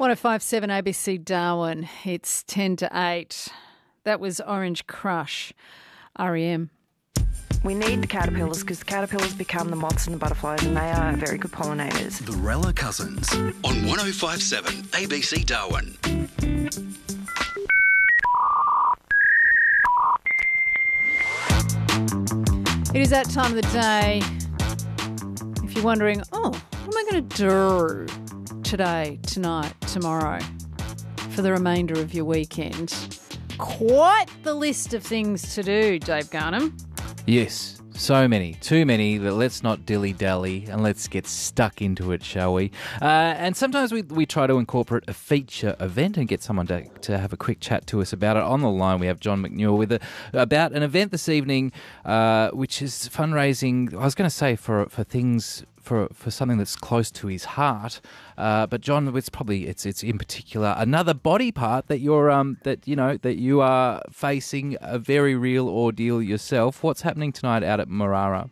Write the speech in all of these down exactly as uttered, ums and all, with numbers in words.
one oh five point seven A B C Darwin. It's ten to eight. That was Orange Crush, R E M. We need the caterpillars because the caterpillars become the moths and the butterflies, and they are very good pollinators. The Rella Cousins on one oh five point seven A B C Darwin. It is that time of the day. If you're wondering, oh, what am I going to do today, tonight, tomorrow, for the remainder of your weekend? Quite the list of things to do, Dave Garnham. Yes, so many, too many, that let's not dilly-dally and let's get stuck into it, shall we? Uh, and sometimes we we try to incorporate a feature event and get someone to, to have a quick chat to us about it. On the line, we have John McNeil with a, about an event this evening, uh, which is fundraising, I was going to say, for for things... For, for something that's close to his heart, uh, but John, it's probably it's it's in particular another body part that you're um that you know that you are facing a very real ordeal yourself. What's happening tonight out at Marara?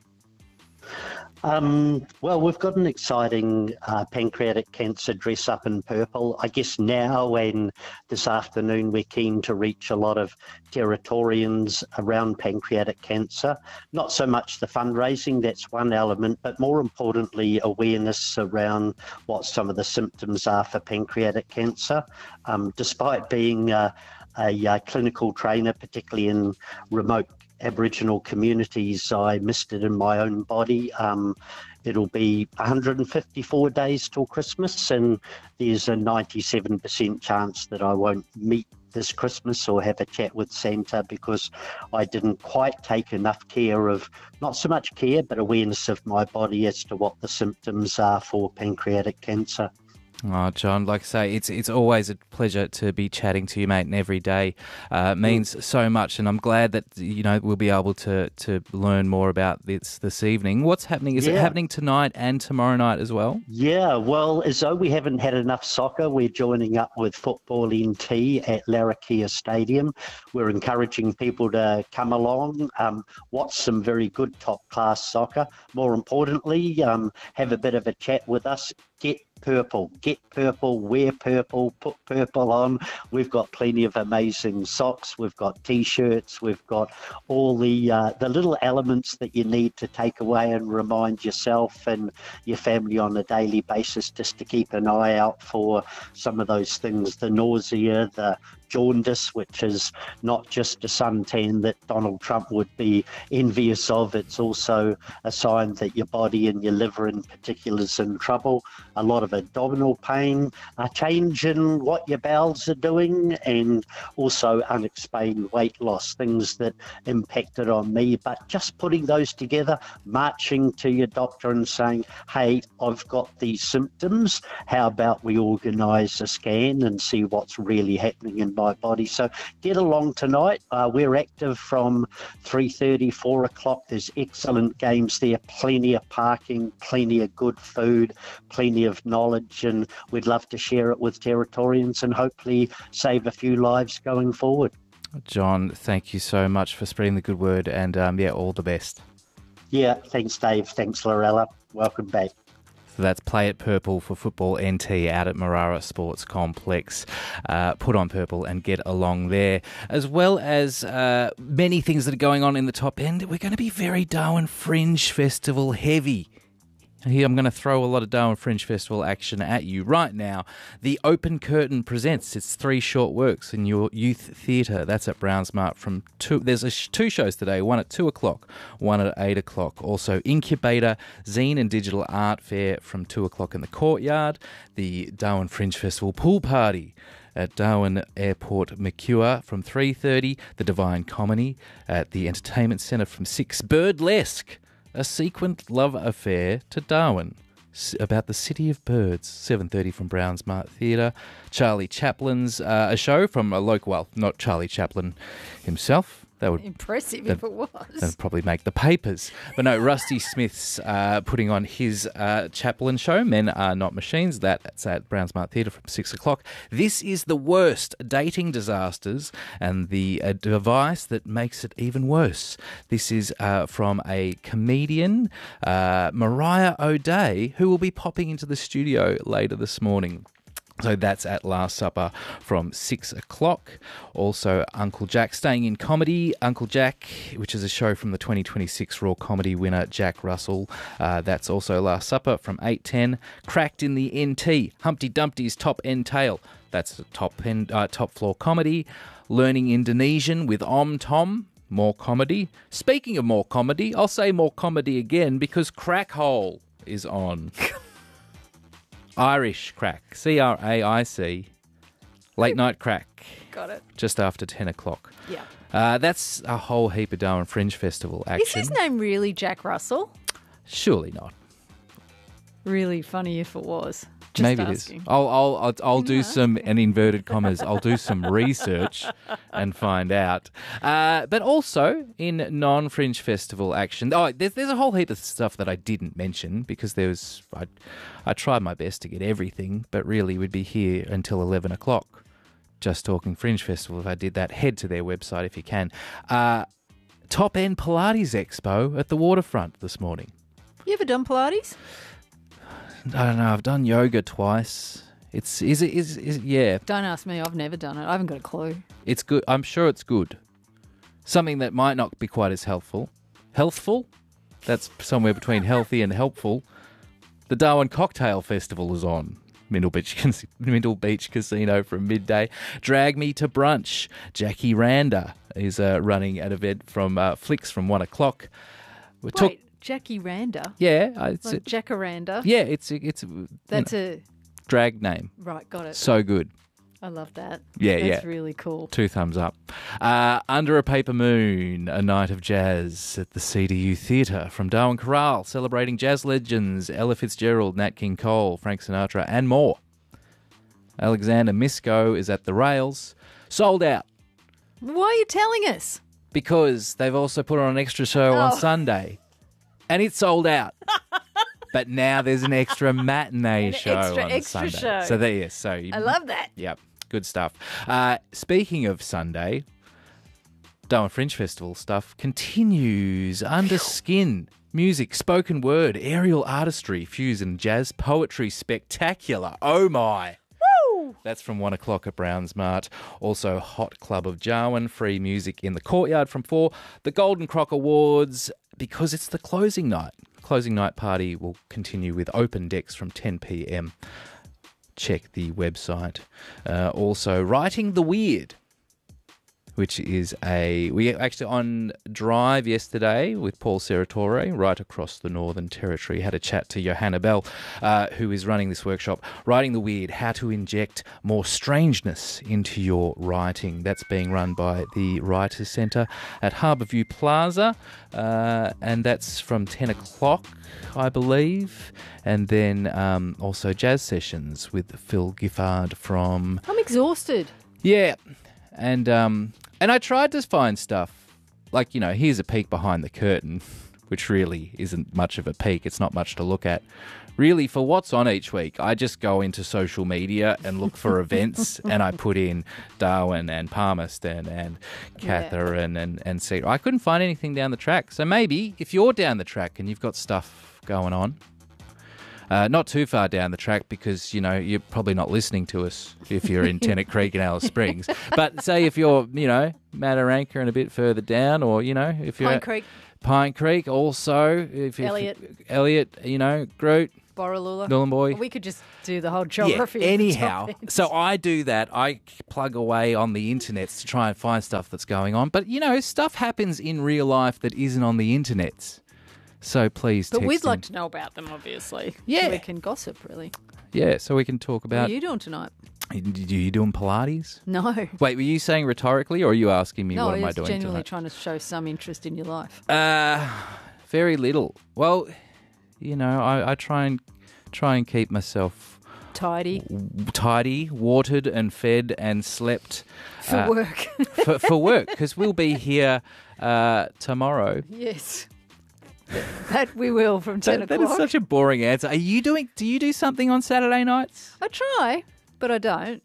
Um, well, we've got an exciting uh, pancreatic cancer dress up in purple. I guess now and this afternoon we're keen to reach a lot of Territorians around pancreatic cancer. Not so much the fundraising, that's one element, but more importantly awareness around what some of the symptoms are for pancreatic cancer. Um, despite being uh, a, a clinical trainer, particularly in remote Aboriginal communities, I missed it in my own body. Um, it'll be one hundred fifty-four days till Christmas, and there's a ninety-seven percent chance that I won't meet this Christmas or have a chat with Santa because I didn't quite take enough care of, not so much care, but awareness of my body as to what the symptoms are for pancreatic cancer. Oh, John, like I say, it's it's always a pleasure to be chatting to you, mate, and every day uh, means so much, and I'm glad that, you know, we'll be able to, to learn more about this this evening. What's happening? Is yeah. it happening tonight and tomorrow night as well? Yeah, well, as though we haven't had enough soccer, we're joining up with Football N T at Larrakia Stadium. We're encouraging people to come along, um, watch some very good top-class soccer. More importantly, um, have a bit of a chat with us. Get purple, get purple, wear purple, put purple on. We've got plenty of amazing socks. We've got T-shirts. We've got all the uh, the little elements that you need to take away and remind yourself and your family on a daily basis just to keep an eye out for some of those things, the nausea, the jaundice, which is not just a suntan that Donald Trump would be envious of. It's also a sign that your body and your liver in particular is in trouble. A lot of abdominal pain, a change in what your bowels are doing, and also unexplained weight loss, things that impacted on me. But just putting those together, marching to your doctor and saying, hey, I've got these symptoms. How about we organise a scan and see what's really happening in my body? So get along tonight. Uh, we're active from three thirty, four o'clock. There's excellent games there, plenty of parking, plenty of good food, plenty of knowledge, and we'd love to share it with Territorians and hopefully save a few lives going forward. John, thank you so much for spreading the good word, and um, yeah, all the best. Yeah, thanks Dave, thanks Lorella, welcome back. So that's Play It Purple for Football N T out at Marara Sports Complex. Uh, put on purple and get along there. As well as uh, many things that are going on in the top end, we're going to be very Darwin Fringe Festival heavy. Here I'm going to throw a lot of Darwin Fringe Festival action at you right now. The Open Curtain presents its three short works in your youth theatre. That's at Brownsmart from two. There's a sh- two shows today, one at two o'clock, one at eight o'clock. Also Incubator, Zine and Digital Art Fair from two o'clock in the courtyard. The Darwin Fringe Festival pool party at Darwin Airport Mercure from three thirty. The Divine Comedy at the Entertainment Centre from six. Birdlesque, a sequent love affair to Darwin about the city of birds, seven thirty from Brownsmart Theatre. Charlie Chaplin's uh, a show from a local, well, not Charlie Chaplin himself. That would impressive if it was. That'd probably make the papers. But no, Rusty Smith's uh, putting on his uh, Chaplin show, Men Are Not Machines. That's at Brownsmart Theatre from six o'clock. This is the worst dating disasters and the uh, device that makes it even worse. This is uh, from a comedian, uh, Mariah O'Day, who will be popping into the studio later this morning. So that's at Last Supper from six o'clock. Also, Uncle Jack staying in comedy. Uncle Jack, which is a show from the twenty twenty-six Raw Comedy winner, Jack Russell. Uh, that's also Last Supper from eight ten. Cracked in the N T, Humpty Dumpty's Top End Tale. That's a top, end, uh, top floor comedy. Learning Indonesian with Om Tom. More comedy. Speaking of more comedy, I'll say more comedy again because Crack Hole is on. Irish Crack, C R A I C, late night crack, Got it. just after ten o'clock. Yeah. Uh, that's a whole heap of Darwin Fringe Festival action. Is his name really Jack Russell? Surely not. Really funny if it was. Just Maybe asking. it is. I'll I'll I'll, I'll do some, in inverted commas, I'll do some research and find out. Uh, but also in non-Fringe Festival action, oh, there's there's a whole heap of stuff that I didn't mention because there was I, I tried my best to get everything, but really we'd be here until eleven o'clock. Just talking Fringe Festival. If I did that, head to their website if you can. Uh, Top End Pilates Expo at the waterfront this morning. You ever done Pilates? I don't know. I've done yoga twice. It's is it is is yeah. Don't ask me. I've never done it. I haven't got a clue. It's good. I'm sure it's good. Something that might not be quite as helpful. Healthful? That's somewhere between healthy and helpful. The Darwin Cocktail Festival is on. Middle Beach, Cas- Middle Beach Casino from midday. Drag Me to Brunch. Jackie Randa is uh, running an event from uh, Flicks from one o'clock. We Wait, took- Jackie Randa? yeah, uh, it's Like a, Jackaranda? yeah, it's a, it's a, you That's know, a... drag name. Right, got it. So good. I love that. Yeah, That's yeah. really cool. Two thumbs up. Uh, Under a Paper Moon, a night of jazz at the C D U Theatre from Darwin Corral, celebrating jazz legends Ella Fitzgerald, Nat King Cole, Frank Sinatra, and more. Alexander Misko is at the Rails, sold out Why are you telling us? because they've also put on an extra show on Oh. Sunday, and it's sold out. But now there's an extra matinee An show extra, on extra Sunday. show. So there, yes. So you, I love that. Yep, good stuff. Uh, speaking of Sunday, Darwin Fringe Festival stuff continues. Under Skin, music, spoken word, aerial artistry, fusion, jazz, poetry, spectacular. Oh my. Woo! That's from one o'clock at Browns Mart. Also, Hot Club of Jarwin, free music in the courtyard from four. The Golden Croc Awards, because it's the closing night. Closing night party will continue with open decks from ten p.m. Check the website. Uh, also, Writing the Weird, which is a... We actually on Drive yesterday with Paul Seratore, right across the Northern Territory, had a chat to Johanna Bell, uh, who is running this workshop, Writing the Weird, how to inject more strangeness into your writing. That's being run by the Writers Centre at Harbourview Plaza, uh, and that's from ten o'clock, I believe. And then um, also jazz sessions with Phil Giffard from... I'm exhausted. Yeah, and um, and I tried to find stuff like, you know, here's a peek behind the curtain, which really isn't much of a peek. It's not much to look at. Really, for what's on each week, I just go into social media and look for events, and I put in Darwin and Palmerston and Catherine and, and see. I couldn't find anything down the track. So maybe if you're down the track and you've got stuff going on, Uh, not too far down the track because, you know, you're probably not listening to us if you're in Tennant Creek and Alice Springs. But say if you're, you know, Mataranka and a bit further down, or, you know, if you're... Pine Creek, Pine Creek also. If, if, Elliot. Elliot, you know, Groot, Borroloola. Nullarbor. We could just do the whole Yeah, geography. of the anyhow. top end. So I do that. I plug away on the internet to try and find stuff that's going on. But, you know, stuff happens in real life that isn't on the internet. So please But text we'd in. like to know about them, obviously. Yeah. So we can gossip, really. Yeah, so we can talk What are about... you doing tonight? Are you doing Pilates? No. Wait, were you saying rhetorically, or are you asking me No, what am I I was doing genuinely tonight? trying to show some interest in your life. Uh, very little. Well, you know, I, I try and try and keep myself Tidy tidy, watered and fed and slept for uh, work. for, for work, because we'll be here uh, tomorrow. Yes. That we will from ten That, that o'clock. is such a boring answer. Are you doing? Do you do something on Saturday nights? I try, but I don't.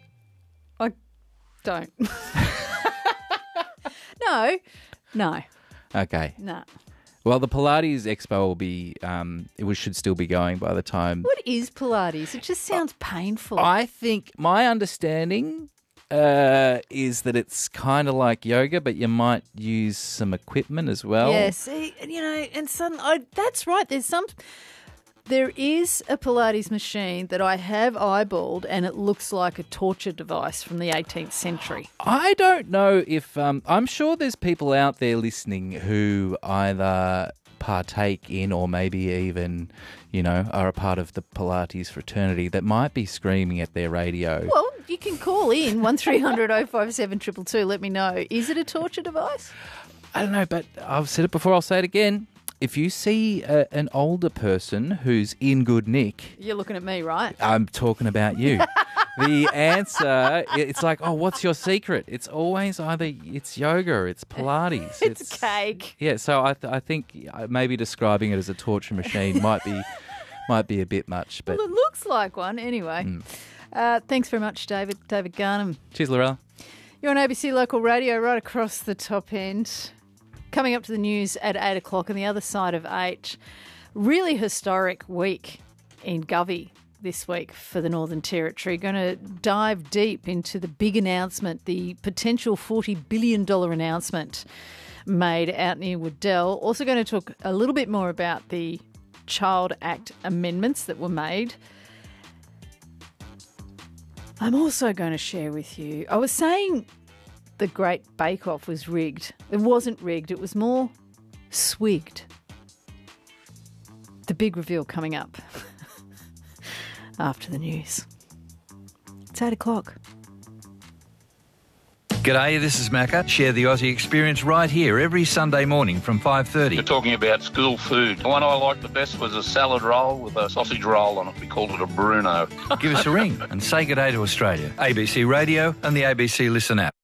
I don't. no. No. Okay. No. Well, the Pilates Expo will be, um, it should still be going by the time. What is Pilates? It just sounds painful. I think my understanding uh, is that it's kind of like yoga, but you might use some equipment as well. Yes, you know, and some, I, that's right. There's some. There is a Pilates machine that I have eyeballed, and it looks like a torture device from the eighteenth century. I don't know if um, I'm sure there's people out there listening who either partake in or maybe even, you know, are a part of the Pilates fraternity that might be screaming at their radio. Well, you can call in one three hundred oh five seven two two two. Let me know. Is it a torture device? I don't know, but I've said it before. I'll say it again. If you see a, an older person who's in good nick... You're looking at me, right? I'm talking about you. The answer, it's like, oh, what's your secret? It's always either it's yoga, it's Pilates. it's, it's cake. Yeah, so I, th- I think maybe describing it as a torture machine might be might be a bit much. But well, it looks like one anyway. Mm. Uh, thanks very much, David. David Garnham. Cheers, Lorella. You're on A B C Local Radio right across the top end. Coming up to the news at eight o'clock on the other side of eight. Really historic week in Govey this week for the Northern Territory. Going to dive deep into the big announcement, the potential forty billion dollars announcement made out near Waddell. Also going to talk a little bit more about the Child Act amendments that were made. I'm also going to share with you, I was saying the Great Bake Off was rigged. It wasn't rigged, it was more swigged. The big reveal coming up after the news. It's eight o'clock. G'day, this is Macca. Share the Aussie experience right here every Sunday morning from five thirty. You're talking about school food. The one I liked the best was a salad roll with a sausage roll on it. We called it a Bruno. Give us a ring and say g'day to Australia. A B C Radio and the A B C Listen app.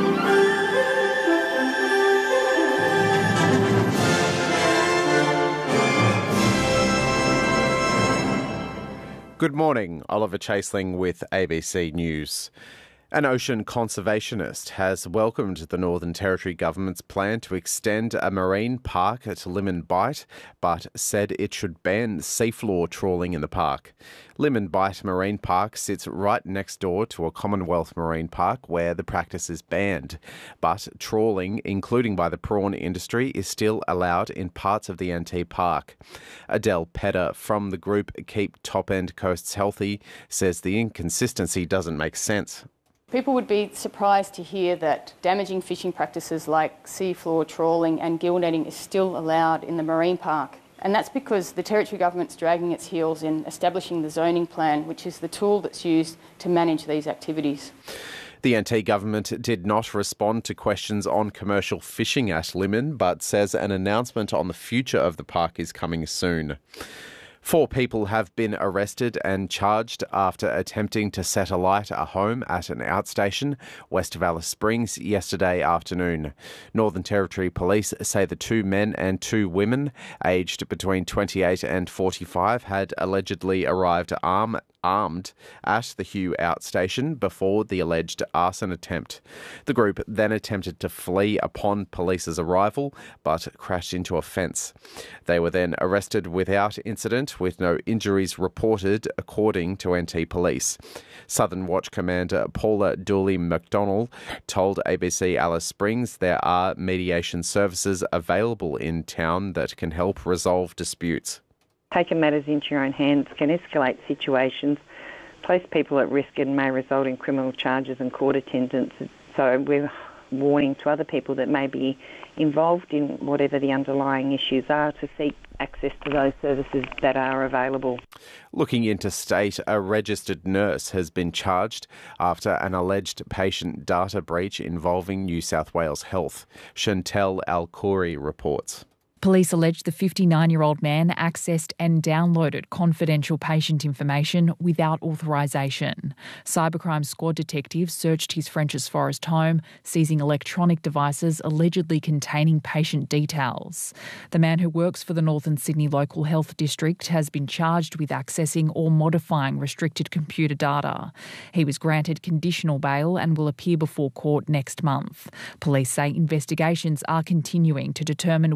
Good morning, Oliver Chaseling with A B C News. An ocean conservationist has welcomed the Northern Territory government's plan to extend a marine park at Limmen Bight, but said it should ban seafloor trawling in the park. Limmen Bight Marine Park sits right next door to a Commonwealth Marine Park where the practice is banned, but trawling, including by the prawn industry, is still allowed in parts of the N T park. Adele Pedder from the group Keep Top End Coasts Healthy says the inconsistency doesn't make sense. People would be surprised to hear that damaging fishing practices like seafloor trawling and gill netting is still allowed in the marine park. And that's because the Territory Government's dragging its heels in establishing the zoning plan, which is the tool that's used to manage these activities. The N T government did not respond to questions on commercial fishing at Limmen, but says an announcement on the future of the park is coming soon. Four people have been arrested and charged after attempting to set alight a home at an outstation west of Alice Springs yesterday afternoon. Northern Territory Police say the two men and two women, aged between twenty-eight and forty-five, had allegedly arrived armed armed at the Hugh outstation before the alleged arson attempt. The group then attempted to flee upon police's arrival, but crashed into a fence. They were then arrested without incident, with no injuries reported, according to N T Police. Southern Watch Commander Paula Dooley-McDonnell told A B C Alice Springs there are mediation services available in town that can help resolve disputes. Taking matters into your own hands can escalate situations, place people at risk and may result in criminal charges and court attendance. So we're warning to other people that may be involved in whatever the underlying issues are to seek access to those services that are available. Looking interstate, a registered nurse has been charged after an alleged patient data breach involving New South Wales Health. Chantel Al-Khoury reports. Police allege the fifty-nine-year-old man accessed and downloaded confidential patient information without authorisation. Cybercrime squad detectives searched his Frenchs Forest home, seizing electronic devices allegedly containing patient details. The man, who works for the Northern Sydney Local Health District, has been charged with accessing or modifying restricted computer data. He was granted conditional bail and will appear before court next month. Police say investigations are continuing to determine whether any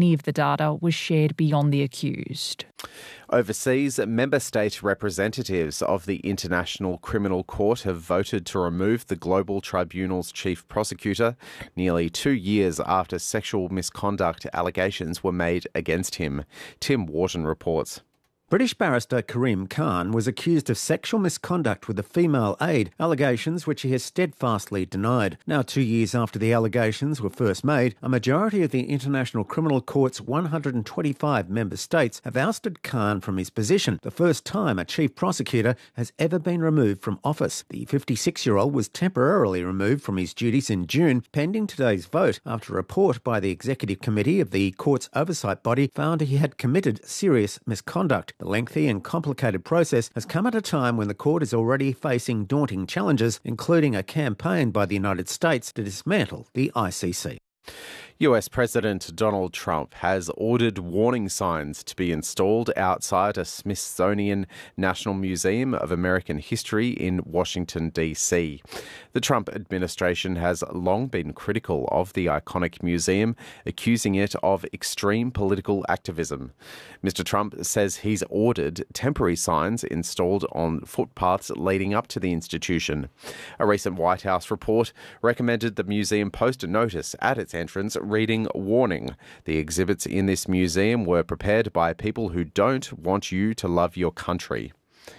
any of the data was shared beyond the accused. Overseas, member state representatives of the International Criminal Court have voted to remove the Global Tribunal's chief prosecutor nearly two years after sexual misconduct allegations were made against him. Tim Wharton reports. British barrister Karim Khan was accused of sexual misconduct with a female aide, allegations which he has steadfastly denied. Now, two years after the allegations were first made, a majority of the International Criminal Court's one hundred twenty-five member states have ousted Khan from his position, the first time a chief prosecutor has ever been removed from office. The fifty-six-year-old was temporarily removed from his duties in June, pending today's vote, after a report by the Executive Committee of the Court's oversight body found he had committed serious misconduct. The lengthy and complicated process has come at a time when the court is already facing daunting challenges, including a campaign by the United States to dismantle the I C C. U S President Donald Trump has ordered warning signs to be installed outside a Smithsonian National Museum of American History in Washington, D C. The Trump administration has long been critical of the iconic museum, accusing it of extreme political activism. Mister Trump says he's ordered temporary signs installed on footpaths leading up to the institution. A recent White House report recommended the museum post a notice at its entrance reading, "Warning. The exhibits in this museum were prepared by people who don't want you to love your country."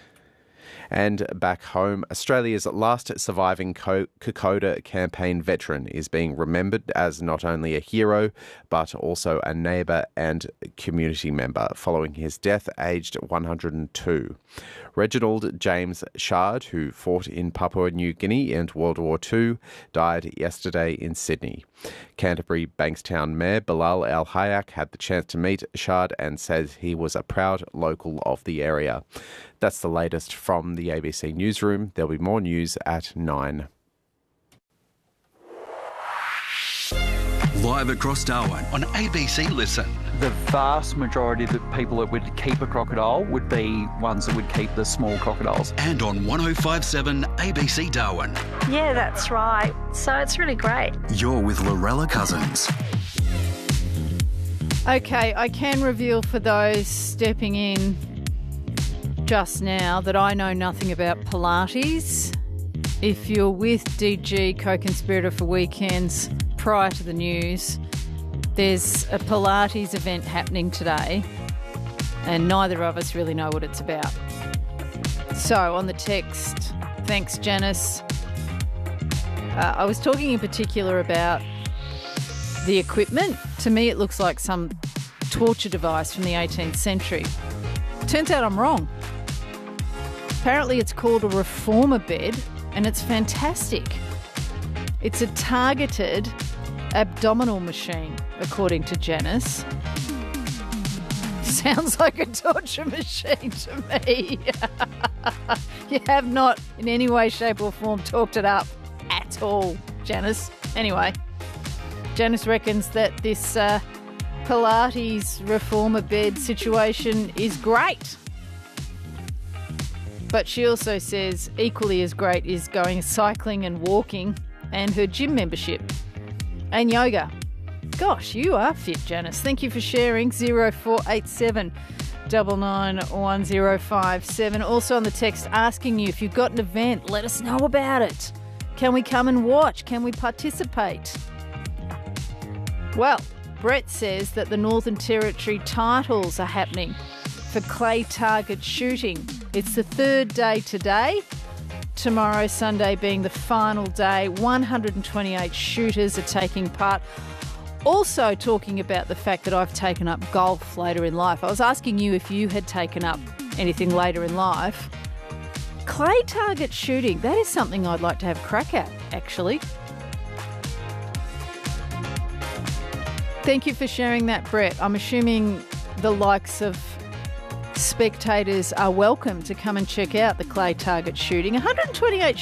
And back home, Australia's last surviving Kokoda campaign veteran is being remembered as not only a hero, but also a neighbour and community member following his death aged one hundred two. Reginald James Shard, who fought in Papua New Guinea in World War Two, died yesterday in Sydney. Canterbury Bankstown Mayor Bilal El Hayek had the chance to meet Shard and said he was a proud local of the area. That's the latest from the A B C Newsroom. There'll be more news at nine. Live across Darwin on A B C Listen. The vast majority of the people that would keep a crocodile would be ones that would keep the small crocodiles. And on one oh five point seven A B C Darwin. Yeah, that's right. So it's really great. You're with Lorella Cousins. Okay, I can reveal for those stepping in just now that I know nothing about Pilates. If you're with D G, co-conspirator for Weekends, prior to the news, there's a Pilates event happening today and neither of us really know what it's about. So on the text, thanks Janice, uh, I was talking in particular about the equipment. To me it looks like some torture device from the eighteenth century. Turns out I'm wrong. Apparently it's called a reformer bed and it's fantastic. It's a targeted abdominal machine, according to Janice. Sounds like a torture machine to me. You have not in any way, shape or form talked it up at all, Janice. Anyway, Janice reckons that this uh, Pilates reformer bed situation is great. But she also says equally as great is going cycling and walking and her gym membership and yoga. Gosh, you are fit, Janice. Thank you for sharing. zero four eight seven nine nine one zero five seven. Also on the text asking you if you've got an event, let us know about it. Can we come and watch? Can we participate? Well, Brett says that the Northern Territory titles are happening for clay target shooting. It's the third day today. Tomorrow, Sunday, being the final day. one hundred twenty-eight shooters are taking part. Also talking about the fact that I've taken up golf later in life. I was asking you if you had taken up anything later in life. Clay target shooting, that is something I'd like to have a crack at, actually. Thank you for sharing that, Brett. I'm assuming the likes of spectators are welcome to come and check out the clay target shooting. one hundred twenty-eight